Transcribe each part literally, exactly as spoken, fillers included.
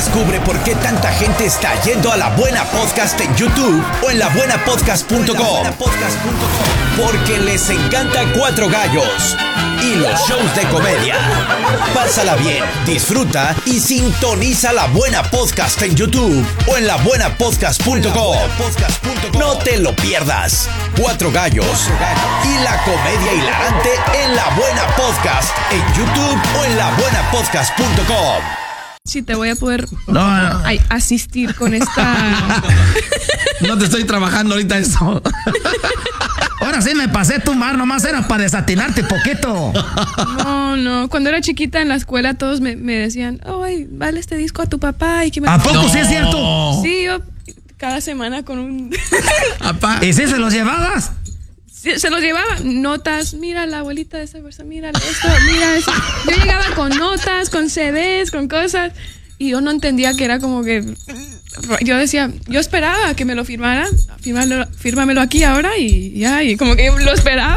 Descubre por qué tanta gente está yendo a La Buena Podcast en YouTube o en la buena podcast punto com. Porque les encanta Cuatro Gallos y los shows de comedia. Pásala bien, disfruta y sintoniza La Buena Podcast en YouTube o en la buena podcast punto com. No te lo pierdas. Cuatro Gallos y la comedia hilarante en La Buena Podcast en YouTube o en la buena podcast punto com. Sí, te voy a poder no, no. A, asistir con esta... No te estoy trabajando ahorita eso. Ahora sí me pasé tu mar, nomás era para desatinarte poquito. No, no, cuando era chiquita en la escuela todos me, me decían, ay, vale este disco a tu papá. Y que me... ¿A poco no. sí es cierto? Sí, yo cada semana con un... Apá. ¿Y si se los llevabas? Sí, se los llevaba, notas, mira la abuelita de esa persona, mira esto, mira eso. Yo llegaba con notas, con C Ds, con cosas, y yo no entendía que era como que... Yo decía, yo esperaba que me lo firmara, fírmalo, fírmamelo aquí ahora y ya, y como que lo esperaba.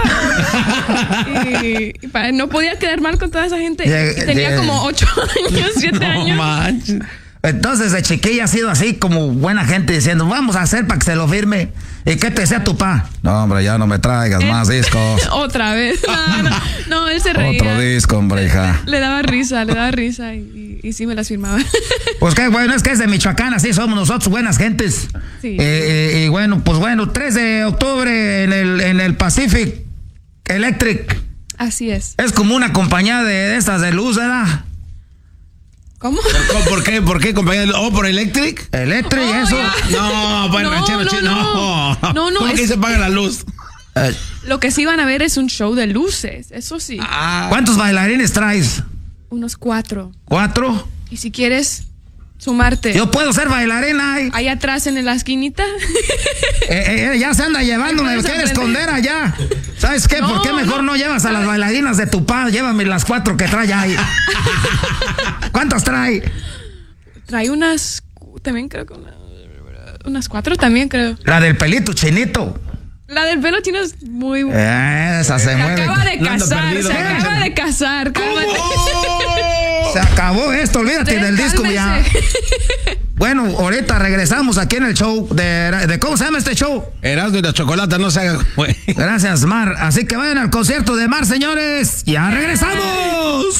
y, y para, no podía quedar mal con toda esa gente. Y tenía como ocho años, siete no años. Manches. Entonces de chiquilla ha sido así como buena gente diciendo, vamos a hacer para que se lo firme. ¿Y qué te decía tu pa? No, hombre, ya no me traigas él, más discos. Otra vez. No, no, no, él se reía. Otro disco, hombre, hija. Le daba risa, le daba risa y, y, y sí me las firmaba. Pues qué bueno, es que es de Michoacán, así somos nosotros, buenas gentes. Sí. Eh, eh, y bueno, pues bueno, tres de octubre en el, en el Pacific Electric. Así es. Es como una compañía de, de estas de luz, ¿verdad? ¿Cómo? ¿Por qué? ¿Por qué, compañero? ¿O por Electric? Electric, Oh, eso. ya. No, bueno, No, ranchero, no, chi- no. no. No, no, ¿Cómo es- que se paga la luz? Eh, Lo que sí van a ver es un show de luces, eso sí. Ah. ¿Cuántos bailarines traes? Unos cuatro. ¿Cuatro? Y si quieres sumarte, Yo puedo ser bailarina. Eh, ahí atrás en la esquinita. eh, eh, ya se anda llevando, me Ahí puedes quiere aprender. esconder allá. ¿Sabes qué? No, ¿Por qué mejor no. no. llevas a las bailarinas de tu pa? Llévame las cuatro que trae ahí. ¿Cuántas trae? Trae unas, también creo que una- unas cuatro también creo. La del pelito chinito. La del pelo chino es muy buena. Eh, esa se Se mueve. acaba de No ando casar, perdido. se acaba de casar. cálmate. Se acabó esto, olvídate Ustedes del disco ya. cálmense. Bueno, ahorita regresamos aquí en el show de, de ¿cómo se llama este show? Erasmo y la chocolata, no se haga, güey. Gracias, Mar. Así que vayan al concierto de Mar, señores. Ya regresamos.